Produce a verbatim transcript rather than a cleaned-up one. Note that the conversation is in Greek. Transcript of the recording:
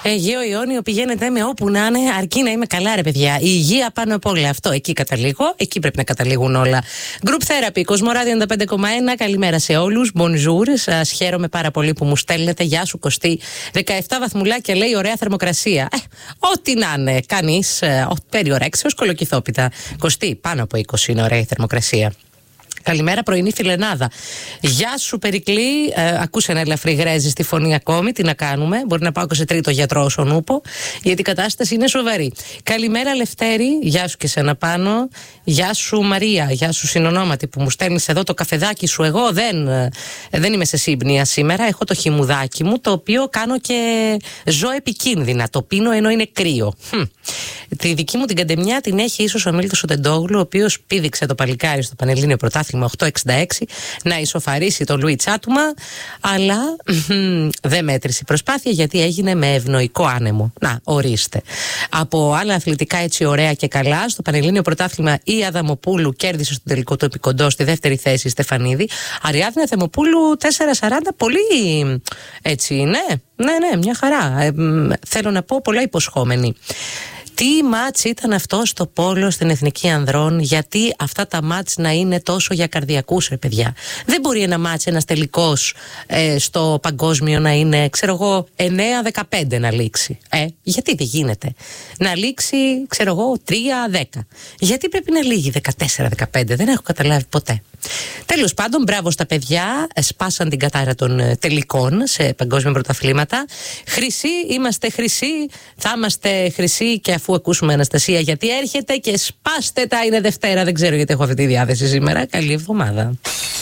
Αιγαίο Ιόνιο, πηγαίνετε με όπου να είναι, αρκεί να είμαι καλά, ρε παιδιά. Η υγεία πάνω απ' όλα. Αυτό, εκεί καταλήγω. Εκεί πρέπει να καταλήγουν όλα. Group Therapy, Κοσμοράδιο ενενήντα πέντε κόμμα ένα. Καλημέρα σε όλους. Bonjour. Σας χαίρομαι πάρα πολύ που μου στέλνετε. Γεια σου, Κωστή. δεκαεπτά βαθμουλάκια λέει, ωραία θερμοκρασία. Ε, ό,τι να είναι. Κανείς. Ε, περιορέξεως κολοκυθόπιτα. Κωστή, πάνω από είκοσι είναι ωραία η θερμοκρασία. Καλημέρα, πρωινή φιλενάδα. Γεια σου, Περικλή. Ε, ακούσε ένα ελαφρύ γρέζι στη φωνή ακόμη. Τι να κάνουμε. Μπορεί να πάω και σε τρίτο γιατρό όσον ούπο, γιατί η κατάσταση είναι σοβαρή. Καλημέρα, Λευτέρη. Γεια σου και σένα πάνω. Γεια σου, Μαρία. Γεια σου, συνονόματι, που μου στέλνεις εδώ το καφεδάκι σου. Εγώ δεν, δεν είμαι σε σύμπνοια σήμερα. Έχω το χυμουδάκι μου, το οποίο κάνω και ζω επικίνδυνα. Το πίνω ενώ είναι κρύο. Χμ. Τη δική μου την καντεμιά την έχει ίσως ο Μίλτος ο Τεντόγλου, ο οποίος πήδηξε το παλικάρι στο Πανελλήνιο Πρωτάθλημα οκτώ εξήντα έξι να ισοφαρίσει τον Λουί Τσάτουμα, αλλά δεν μέτρησε η προσπάθεια γιατί έγινε με ευνοϊκό άνεμο. Να, ορίστε. Από άλλα αθλητικά έτσι ωραία και καλά, στο Πανελλήνιο Πρωτάθλημα η Αδαμοπούλου κέρδισε στο τελικό του επικοντό στη δεύτερη θέση η Στεφανίδη. Αριάδνα Θεμοπούλου τέσσερα σαράντα, πολύ έτσι, ναι, ναι, ναι, μια χαρά. Ε, θέλω να πω πολλά υποσχόμενη. Τι μάτς ήταν αυτό στο πόλο στην Εθνική Ανδρών, γιατί αυτά τα μάτς να είναι τόσο για καρδιακούς, ρε παιδιά. Δεν μπορεί ένα μάτς, ένας τελικός ε, στο παγκόσμιο να είναι, ξέρω εγώ, εννέα δεκαπέντε να λήξει. Ε, γιατί δεν γίνεται. Να λήξει, ξέρω εγώ, τρία δέκα. Γιατί πρέπει να λύγει δεκατέσσερα δεκαπέντε, δεν έχω καταλάβει ποτέ. Τέλος πάντων, μπράβο στα παιδιά. Σπάσαν την κατάρα των τελικών σε παγκόσμια πρωταθλήματα. Χρυσοί, είμαστε χρυσοί. Θα είμαστε χρυσοί και αφού ακούσουμε Αναστασία γιατί έρχεται και σπάστε τα, είναι Δευτέρα. Δεν ξέρω γιατί έχω αυτή τη διάθεση σήμερα. Καλή εβδομάδα.